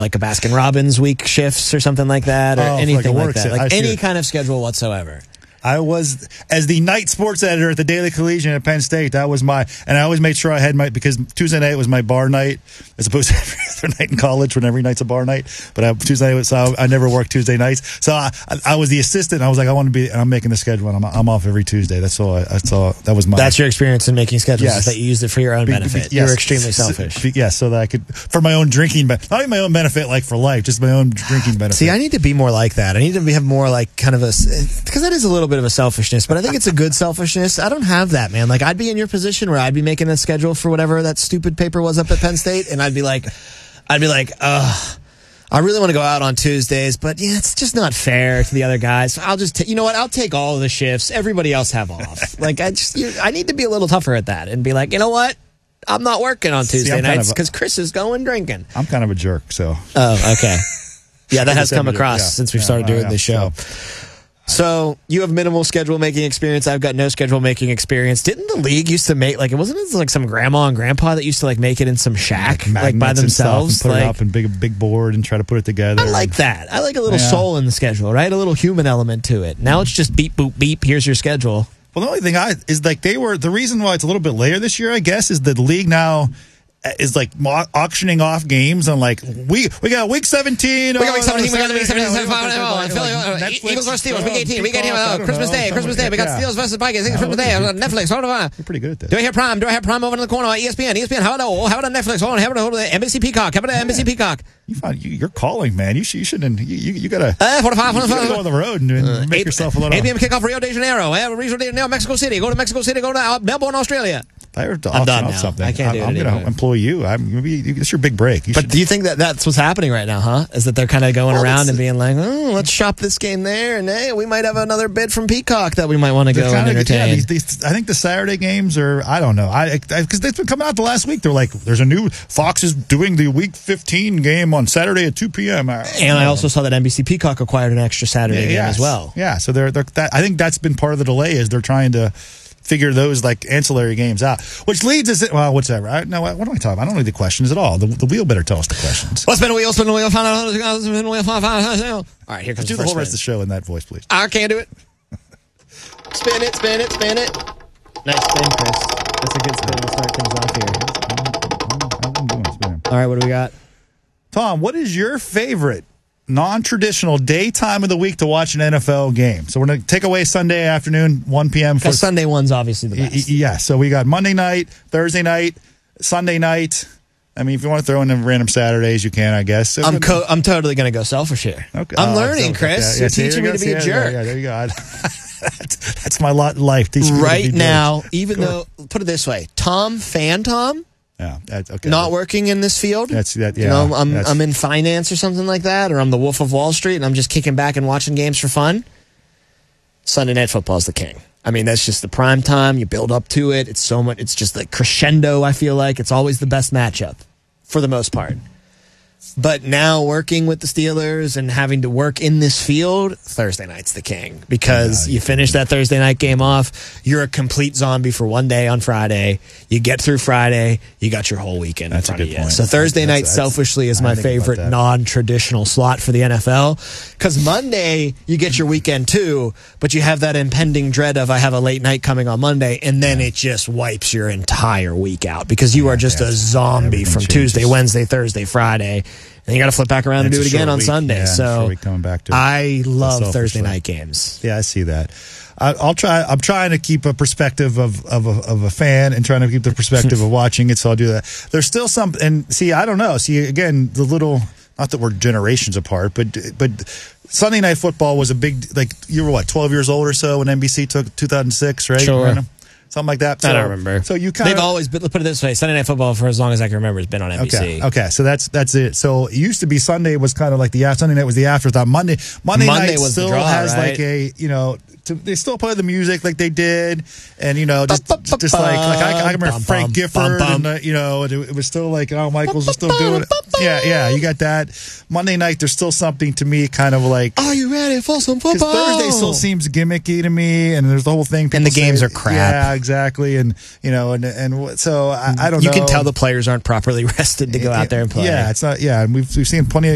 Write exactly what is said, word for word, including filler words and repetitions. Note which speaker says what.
Speaker 1: like a Baskin Robbins week shifts or something like that, or
Speaker 2: Oh,
Speaker 1: anything
Speaker 2: like a
Speaker 1: like that.
Speaker 2: work
Speaker 1: Like
Speaker 2: set. I
Speaker 1: any
Speaker 2: see.
Speaker 1: kind of schedule whatsoever.
Speaker 2: I was, as the night sports editor at the Daily Collegian at Penn State, that was my, and I always made sure I had my, because Tuesday night was my bar night, as opposed to every other night in college when every night's a bar night. But I, Tuesday night was, so I, I never worked Tuesday nights. So I, I, I was the assistant. I was like, I want to be, and I'm making the schedule, and I'm, I'm off every Tuesday. That's all. I, that's all. That was my.
Speaker 1: That's your experience in making schedules,
Speaker 2: Yes.
Speaker 1: is that you used it for your own
Speaker 2: Be- be-
Speaker 1: benefit.
Speaker 2: yes.
Speaker 1: You were extremely selfish.
Speaker 2: Yes, yeah, so that I could, for my own drinking, but not even my own benefit, like for life, just my own drinking benefit.
Speaker 1: See, I need to be more like that. I need to be, have more like kind of a, because that is a little bit of a selfishness, but I think it's a good selfishness. I don't have that, man. Like, I'd be in your position where I'd be making a schedule for whatever that stupid paper was up at Penn State, and I'd be like, I'd be like, ugh, I really want to go out on Tuesdays, but yeah, it's just not fair to the other guys. So I'll just, ta- you know what? I'll take all of the shifts. Everybody else have off. Like, I just, you, I need to be a little tougher at that and be like, you know what? I'm not working on Tuesday
Speaker 2: I'm kind
Speaker 1: nights
Speaker 2: of a-
Speaker 1: because Chris is going drinking.
Speaker 2: I'm kind of a jerk, so.
Speaker 1: Oh, okay. Yeah, that has
Speaker 2: Just
Speaker 1: come
Speaker 2: every-
Speaker 1: across
Speaker 2: yeah.
Speaker 1: since we've
Speaker 2: Yeah,
Speaker 1: started
Speaker 2: oh,
Speaker 1: doing
Speaker 2: yeah.
Speaker 1: this show. So you have minimal schedule making experience. I've got no schedule making experience. Didn't the league used to make like it wasn't it like some grandma and grandpa that used to like make it in some shack like, by
Speaker 2: Magnets and stuff,
Speaker 1: themselves?
Speaker 2: and put
Speaker 1: Like,
Speaker 2: it up in big big board and try to put it together.
Speaker 1: I like that. I like a little
Speaker 2: Yeah.
Speaker 1: soul in the schedule, right? A little human element to it. Now it's just beep boop beep. Here's your schedule.
Speaker 2: Well, the only thing I is like they were the reason why it's a little bit later this year, I guess, is that the league now is like mo- auctioning off games on like we we got week seventeen.
Speaker 1: We got week seventeen. We got week seventeen.
Speaker 2: Netflix.
Speaker 1: Eagles versus Steelers. Week eighteen. Week
Speaker 2: Peacock,
Speaker 1: eighteen.
Speaker 2: I don't
Speaker 1: Christmas
Speaker 2: know,
Speaker 1: Day. Christmas Day. We got
Speaker 2: yeah.
Speaker 1: Steelers versus Vikings. Christmas Day. Netflix. Hold on.
Speaker 2: You're pretty good at this.
Speaker 1: Do I hear Prime? Do I have Prime over in the corner? E S P N. E S P N. How about oh, how about Netflix? Hold on. How about N B C Peacock? How about N B C Peacock?
Speaker 2: You find you, you're calling, man. You should, you shouldn't. You you, you gotta.
Speaker 1: Uh, forty-five.
Speaker 2: You gotta go on the road and, and
Speaker 1: Uh,
Speaker 2: make
Speaker 1: eight-
Speaker 2: yourself a little.
Speaker 1: eight p.m. kickoff Rio de Janeiro. Uh, Rio de Janeiro, Mexico City. Go to Mexico City. Go to uh, Melbourne, Australia.
Speaker 2: I heard to
Speaker 1: I'm
Speaker 2: auction
Speaker 1: done
Speaker 2: off
Speaker 1: now.
Speaker 2: something.
Speaker 1: I can't do
Speaker 2: I'm,
Speaker 1: it
Speaker 2: I'm going
Speaker 1: anymore.
Speaker 2: to employ you. I'm maybe it's your big break. You
Speaker 1: But
Speaker 2: should,
Speaker 1: do you think that that's what's happening right now, huh? Is that they're kind of going
Speaker 2: Well,
Speaker 1: around
Speaker 2: it's-
Speaker 1: and being like, oh, let's shop this game there, and hey, we might have another bid from Peacock that we might want to go
Speaker 2: they're
Speaker 1: and
Speaker 2: kinda-
Speaker 1: entertain.
Speaker 2: yeah, these, these, I think the Saturday games are. I don't know. I because they've been coming out the last week. They're like, there's a new Fox is doing the Week fifteen game on Saturday at two p.m. I-
Speaker 1: And I also saw that N B C Peacock acquired an extra Saturday game
Speaker 2: yes.
Speaker 1: as well.
Speaker 2: Yeah, so they're, they're that, I think that's been part of the delay is they're trying to figure those like ancillary games out, which leads us. Well, whatever. I, no, what am I talking about? I don't need the questions at all. The, the wheel better tell us the questions.
Speaker 1: Well, spin a wheel, spin a wheel, find out. Spin a wheel, find out. All right, here comes
Speaker 2: Do
Speaker 1: the
Speaker 2: the
Speaker 1: first
Speaker 2: whole rest of the
Speaker 1: spin.
Speaker 2: show in that voice, please.
Speaker 1: I can't do it. Spin it, spin it, spin it. Nice spin, Chris. That's a good spin to start things off here.
Speaker 2: I'm doing it, spin.
Speaker 1: All right, what do we got?
Speaker 2: Tom, what is your favorite non-traditional daytime of the week to watch an N F L game? So we're going to take away Sunday afternoon, one p.m. for
Speaker 1: Because Sunday one's obviously the
Speaker 2: Y-
Speaker 1: best.
Speaker 2: y- Yeah, so we got Monday night, Thursday night, Sunday night. I mean, if you want to throw in the random Saturdays, you can, I guess.
Speaker 1: I'm co- I'm totally going to go selfish here.
Speaker 2: Okay.
Speaker 1: I'm
Speaker 2: Oh,
Speaker 1: learning,
Speaker 2: so-
Speaker 1: Chris.
Speaker 2: yeah,
Speaker 1: You're
Speaker 2: yeah, see,
Speaker 1: teaching
Speaker 2: there
Speaker 1: me
Speaker 2: you
Speaker 1: to
Speaker 2: go.
Speaker 1: be a
Speaker 2: See, yeah,
Speaker 1: jerk.
Speaker 2: Yeah, there you go. that's, that's my lot in life. Teaching me to
Speaker 1: Right
Speaker 2: be
Speaker 1: now,
Speaker 2: jerks.
Speaker 1: even
Speaker 2: Go
Speaker 1: though, put it this way, Tom, fan Tom,
Speaker 2: yeah, that's okay.
Speaker 1: not working in this field.
Speaker 2: That's that. Yeah,
Speaker 1: you know, I'm
Speaker 2: that's-
Speaker 1: I'm in finance or something like that, or I'm the Wolf of Wall Street, and I'm just kicking back and watching games for fun. Sunday Night Football is the king. I mean, that's just the prime time. You build up to it. It's so much. It's just like crescendo. I feel like it's always the best matchup, for the most part. But now working with the Steelers and having to work in this field, Thursday night's the king. Because
Speaker 2: Yeah,
Speaker 1: you finish that Thursday night game off, you're a complete zombie for one day on Friday. You get through Friday, you got your whole weekend
Speaker 2: That's a
Speaker 1: in front
Speaker 2: good
Speaker 1: of you.
Speaker 2: point.
Speaker 1: So Thursday
Speaker 2: That's-
Speaker 1: night,
Speaker 2: that's-
Speaker 1: selfishly, is
Speaker 2: I
Speaker 1: my
Speaker 2: didn't think about
Speaker 1: favorite
Speaker 2: that.
Speaker 1: non-traditional slot for the N F L. Because Monday, you get your weekend too, but you have that impending dread of, I have a late night coming on Monday, and then it just wipes your entire week out. Because you are just
Speaker 2: yeah,
Speaker 1: a zombie
Speaker 2: everything
Speaker 1: from
Speaker 2: changes.
Speaker 1: Tuesday, Wednesday, Thursday, Friday. And you got to flip back around and,
Speaker 2: It's
Speaker 1: do
Speaker 2: a
Speaker 1: it again
Speaker 2: short
Speaker 1: on
Speaker 2: week.
Speaker 1: Sunday.
Speaker 2: Yeah,
Speaker 1: so
Speaker 2: short week coming back to it.
Speaker 1: I love
Speaker 2: Selfishly.
Speaker 1: Thursday night games.
Speaker 2: Yeah, I see that. I, I'll try. I'm trying to keep a perspective of of a, of a fan and trying to keep the perspective of watching it. So I'll do that. There's still some, and see, I don't know. See, again, the little. Not that we're generations apart, but but Sunday Night Football was a big. Like you were what, twelve years old or so when N B C took two thousand six, right?
Speaker 1: Sure.
Speaker 2: Random? Something like that.
Speaker 1: I
Speaker 2: So-
Speaker 1: don't remember.
Speaker 2: So you kind
Speaker 1: They've
Speaker 2: of
Speaker 1: always been, put it this way, Sunday Night Football, for as long as I can remember, has been on N B C.
Speaker 2: Okay. Okay. So that's that's it. So it used to be Sunday was kind of like the Sunday night was the afterthought. Monday Monday,
Speaker 1: Monday
Speaker 2: night
Speaker 1: was the
Speaker 2: still
Speaker 1: draw,
Speaker 2: has
Speaker 1: right?
Speaker 2: like a you know to, they still play the music like they did, and you know just just like like I, I remember
Speaker 1: Bum,
Speaker 2: Frank
Speaker 1: bum,
Speaker 2: Gifford,
Speaker 1: bum,
Speaker 2: and uh, you know it, it was still like Al Michaels was still doing it. Yeah, yeah. You got that Monday night. There's still something to me, kind of like.
Speaker 1: Are you ready for some
Speaker 2: Because
Speaker 1: football?
Speaker 2: Thursday still seems gimmicky to me, and there's the whole thing.
Speaker 1: And the
Speaker 2: people
Speaker 1: games
Speaker 2: say-
Speaker 1: are crap.
Speaker 2: Yeah, exactly, and you know, and and so I, I don't
Speaker 1: you
Speaker 2: know.
Speaker 1: can tell the players aren't properly rested to go out there and play.
Speaker 2: Yeah, it's not. Yeah, and we've we've seen plenty of